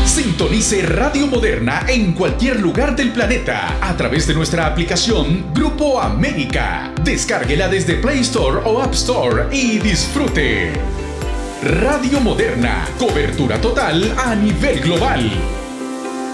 Sintonice Radio Moderna en cualquier lugar del planeta a través de nuestra aplicación Grupo América. Descárguela desde Play Store o App Store y disfrute. Radio Moderna, cobertura total a nivel global.